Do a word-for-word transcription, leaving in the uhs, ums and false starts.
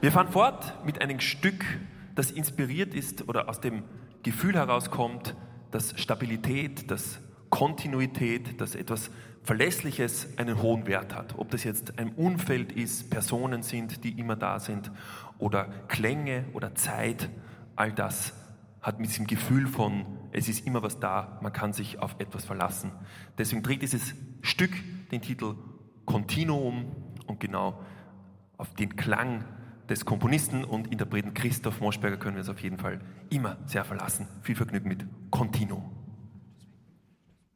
Wir fahren fort mit einem Stück, das inspiriert ist oder aus dem Gefühl herauskommt, dass Stabilität, dass Kontinuität, dass etwas Verlässliches einen hohen Wert hat. Ob das jetzt ein Umfeld ist, Personen sind, die immer da sind oder Klänge oder Zeit, all das hat mit diesem Gefühl von, es ist immer was da, man kann sich auf etwas verlassen. Deswegen trägt dieses Stück den Titel Continuum und genau auf den Klang des Komponisten und Interpreten Christoph Moschberger können wir uns auf jeden Fall immer sehr verlassen. Viel Vergnügen mit Continuum.